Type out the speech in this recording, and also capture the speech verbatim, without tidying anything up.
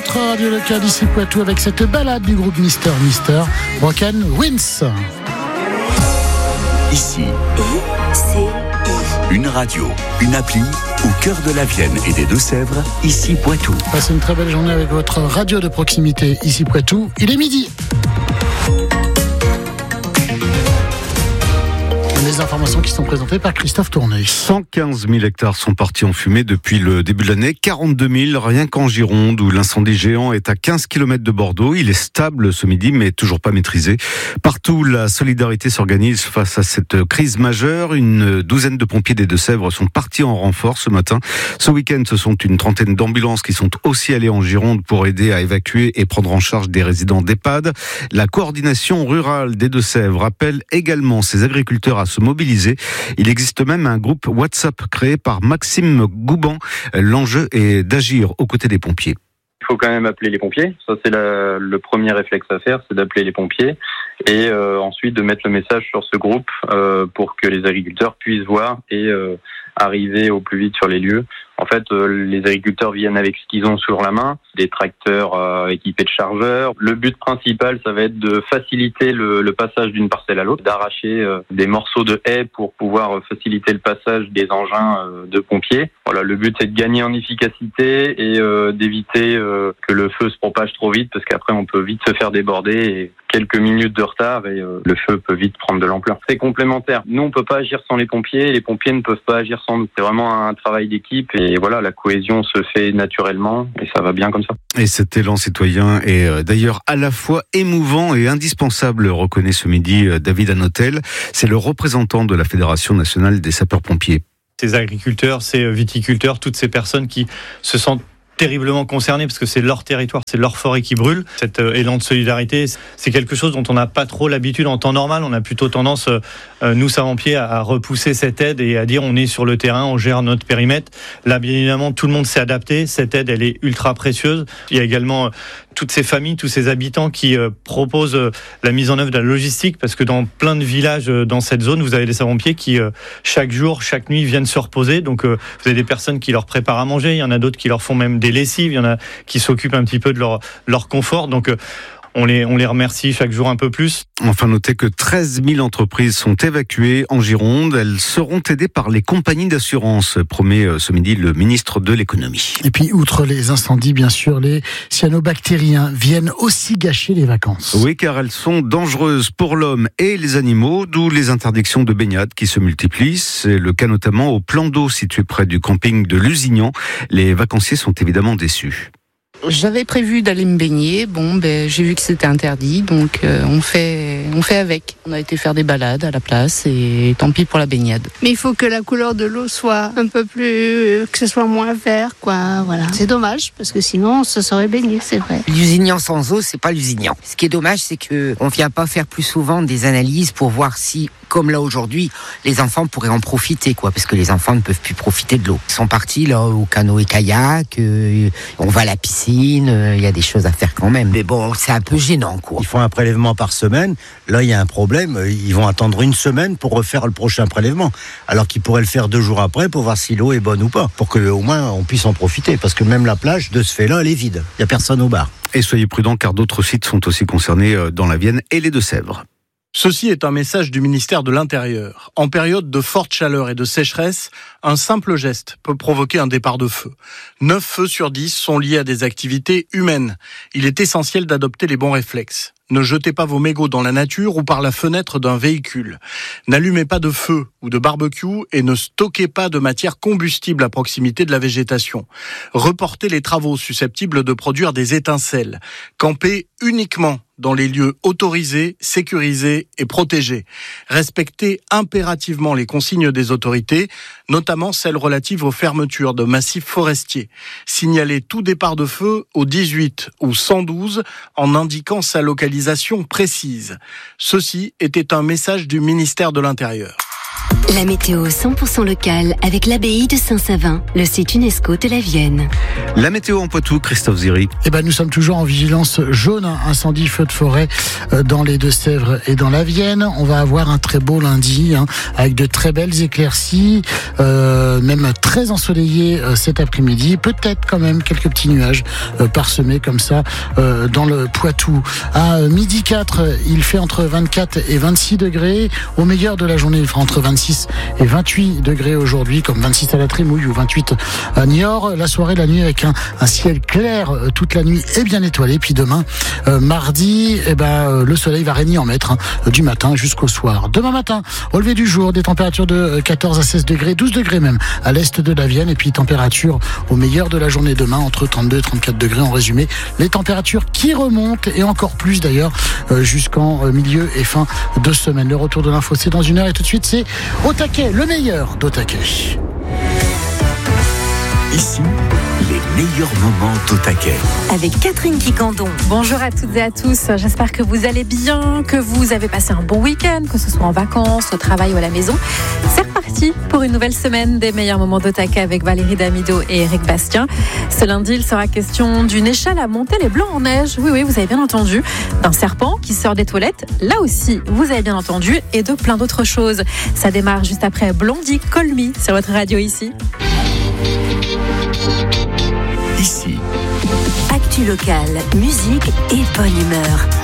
votre radio locale ici Poitou avec cette balade du groupe Mister Mister Broken Winds. Ici, une radio, une appli au cœur de la Vienne et des Deux-Sèvres, ici Poitou. Passez une très belle journée avec votre radio de proximité ici Poitou. Il est midi. Les informations qui sont présentées par Christophe Tournay. cent quinze mille hectares sont partis en fumée depuis le début de l'année. quarante-deux mille rien qu'en Gironde, où l'incendie géant est à quinze kilomètres de Bordeaux. Il est stable ce midi, mais toujours pas maîtrisé. Partout, la solidarité s'organise face à cette crise majeure. Une douzaine de pompiers des Deux-Sèvres sont partis en renfort ce matin. Ce week-end, ce sont une trentaine d'ambulances qui sont aussi allées en Gironde pour aider à évacuer et prendre en charge des résidents d'EHPAD. La coordination rurale des Deux-Sèvres appelle également ces agriculteurs à se mobiliser. Il existe même un groupe WhatsApp créé par Maxime Gouban. L'enjeu est d'agir aux côtés des pompiers. Il faut quand même appeler les pompiers. Ça, c'est la, le premier réflexe à faire, c'est d'appeler les pompiers et euh, ensuite de mettre le message sur ce groupe euh, pour que les agriculteurs puissent voir et euh, arriver au plus vite sur les lieux. En fait, euh, les agriculteurs viennent avec ce qu'ils ont sur la main, des tracteurs euh, équipés de chargeurs. Le but principal, ça va être de faciliter le, le passage d'une parcelle à l'autre, d'arracher euh, des morceaux de haies pour pouvoir faciliter le passage des engins euh, de pompiers. Voilà, le but, c'est de gagner en efficacité et euh, d'éviter euh, que le feu se propage trop vite, parce qu'après, on peut vite se faire déborder et quelques minutes de retard et euh, le feu peut vite prendre de l'ampleur. C'est complémentaire. Nous, on peut pas agir sans les pompiers, les pompiers ne peuvent pas agir sans nous. C'est vraiment un travail d'équipe et voilà, la cohésion se fait naturellement et ça va bien comme ça. Et cet élan citoyen est euh, d'ailleurs à la fois émouvant et indispensable, reconnaît ce midi euh, David Anotel. C'est le représentant de la Fédération nationale des sapeurs-pompiers. Ces agriculteurs, ces viticulteurs, toutes ces personnes qui se sentent terriblement concernés parce que c'est leur territoire, c'est leur forêt qui brûle. Cet euh, élan de solidarité, c'est quelque chose dont on n'a pas trop l'habitude en temps normal. On a plutôt tendance, euh, nous sapeurs-pompiers, à, à repousser cette aide et à dire on est sur le terrain, on gère notre périmètre. Là, bien évidemment, tout le monde s'est adapté. Cette aide, elle est ultra précieuse. Il y a également euh, toutes ces familles, tous ces habitants qui euh, proposent euh, la mise en œuvre de la logistique parce que dans plein de villages euh, dans cette zone, vous avez des sapeurs-pompiers qui euh, chaque jour, chaque nuit viennent se reposer. Donc, euh, vous avez des personnes qui leur préparent à manger. Il y en a d'autres qui leur font même des lessives, il y en a qui s'occupent un petit peu de leur, leur confort, donc euh, on les, on les remercie chaque jour un peu plus. Enfin, notez que treize mille entreprises sont évacuées en Gironde. Elles seront aidées par les compagnies d'assurance, promet ce midi le ministre de l'économie. Et puis, outre les incendies, bien sûr, les cyanobactériens viennent aussi gâcher les vacances. Oui, car elles sont dangereuses pour l'homme et les animaux, d'où les interdictions de baignade qui se multiplient. C'est le cas notamment au plan d'eau situé près du camping de Lusignan. Les vacanciers sont évidemment déçus. J'avais prévu d'aller me baigner, bon ben j'ai vu que c'était interdit, donc euh, on fait on fait avec. On a été faire des balades à la place et tant pis pour la baignade. Mais il faut que la couleur de l'eau soit un peu plus, que ce soit moins vert, quoi. Voilà. C'est dommage parce que sinon on se serait baigné, c'est vrai. Lusignan sans eau, c'est pas Lusignan. Ce qui est dommage, c'est que on vient pas faire plus souvent des analyses pour voir si, comme là aujourd'hui, les enfants pourraient en profiter, quoi, parce que les enfants ne peuvent plus profiter de l'eau. Ils sont partis là au canoë-kayak, euh, on va à la piscine. Il euh, y a des choses à faire quand même. Mais bon, c'est un peu gênant, quoi. Ils font un prélèvement par semaine. Là, il y a un problème. Ils vont attendre une semaine pour refaire le prochain prélèvement. Alors qu'ils pourraient le faire deux jours après pour voir si l'eau est bonne ou pas. Pour qu'au moins, on puisse en profiter. Parce que même la plage, de ce fait-là, elle est vide. Il n'y a personne au bar. Et soyez prudents, car d'autres sites sont aussi concernés dans la Vienne et les Deux-Sèvres. Ceci est un message du ministère de l'Intérieur. En période de forte chaleur et de sécheresse, un simple geste peut provoquer un départ de feu. neuf feux sur dix sont liés à des activités humaines. Il est essentiel d'adopter les bons réflexes. Ne jetez pas vos mégots dans la nature ou par la fenêtre d'un véhicule. N'allumez pas de feu ou de barbecue et ne stockez pas de matière combustible à proximité de la végétation. Reportez les travaux susceptibles de produire des étincelles. Campez uniquement dans les lieux autorisés, sécurisés et protégés. Respectez impérativement les consignes des autorités, notamment celles relatives aux fermetures de massifs forestiers. Signalez tout départ de feu au dix-huit ou cent douze en indiquant sa localisation précise. Ceci était un message du ministère de l'Intérieur. La météo cent pour cent locale avec l'abbaye de Saint-Savin, le site UNESCO de la Vienne. La météo en Poitou, Christophe Ziri. Eh ben, nous sommes toujours en vigilance jaune, hein, incendie, feu de forêt euh, dans les Deux-Sèvres et dans la Vienne. On va avoir un très beau lundi, hein, avec de très belles éclaircies, euh, même très ensoleillé euh, cet après-midi. Peut-être quand même quelques petits nuages euh, parsemés comme ça euh, dans le Poitou. À euh, midi quatre, il fait entre vingt-quatre et vingt-six degrés. Au meilleur de la journée, il fera entre vingt-six et vingt-huit degrés aujourd'hui, comme vingt-six à la Trémouille ou vingt-huit à Niort. La soirée, la nuit avec un, un ciel clair euh, toute la nuit et bien étoilé. Puis demain, euh, mardi, eh ben, euh, le soleil va régner en maître, hein, du matin jusqu'au soir. Demain matin, au lever du jour, des températures de quatorze à seize degrés, douze degrés même à l'est de la Vienne. Et puis température au meilleur de la journée demain, entre trente-deux et trente-quatre degrés en résumé. Les températures qui remontent, et encore plus d'ailleurs, euh, jusqu'en euh, milieu et fin de semaine. Le retour de l'info, c'est dans une heure. Et tout de suite, c'est Au Taquet, le meilleur d'Au Taquet. Ici, les meilleurs moments d'Au Taquet. Avec Catherine Quicandon. Bonjour à toutes et à tous. J'espère que vous allez bien, que vous avez passé un bon week-end, que ce soit en vacances, au travail ou à la maison. C'est reparti pour une nouvelle semaine des meilleurs moments d'Au Taquet avec Valérie Damido et Eric Bastien. Ce lundi, il sera question d'une échelle à monter les blancs en neige. Oui, oui, vous avez bien entendu. D'un serpent qui sort des toilettes. Là aussi, vous avez bien entendu. Et de plein d'autres choses. Ça démarre juste après Blondie Call Me sur votre radio ici. Ici. Actu locale, musique et bonne humeur.